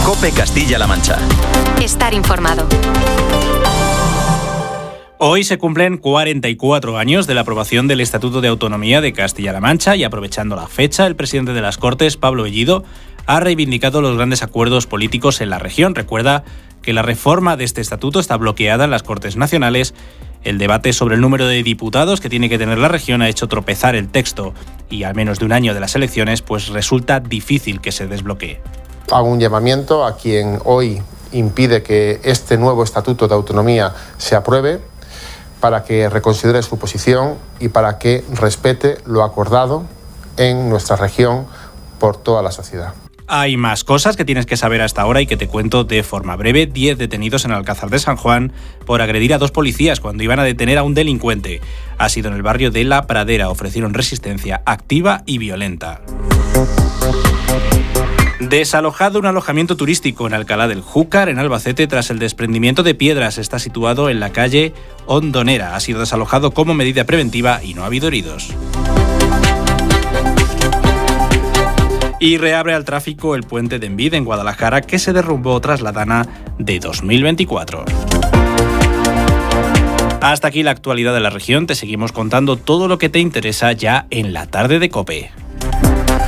COPE Castilla-La Mancha. Estar informado. Hoy se cumplen 44 años de la aprobación del Estatuto de Autonomía de Castilla-La Mancha y, aprovechando la fecha, el presidente de las Cortes, Pablo Bellido, ha reivindicado los grandes acuerdos políticos en la región. Recuerda que la reforma de este estatuto está bloqueada en las Cortes Nacionales. El debate sobre el número de diputados que tiene que tener la región ha hecho tropezar el texto y, a menos de un año de las elecciones, pues resulta difícil que se desbloquee. Hago un llamamiento a quien hoy impide que este nuevo Estatuto de Autonomía se apruebe para que reconsidere su posición y para que respete lo acordado en nuestra región por toda la sociedad. Hay más cosas que tienes que saber hasta ahora y que te cuento de forma breve. 10 detenidos en Alcázar de San Juan por agredir a 2 policías cuando iban a detener a un delincuente. Ha sido en el barrio de La Pradera. Ofrecieron resistencia activa y violenta. Desalojado un alojamiento turístico en Alcalá del Júcar, en Albacete, tras el desprendimiento de piedras. Está situado en la calle Hondonera. Ha sido desalojado como medida preventiva y no ha habido heridos. Y reabre al tráfico el puente de Envid en Guadalajara, que se derrumbó tras la dana de 2024. Hasta aquí la actualidad de la región. Te seguimos contando todo lo que te interesa ya en la tarde de COPE.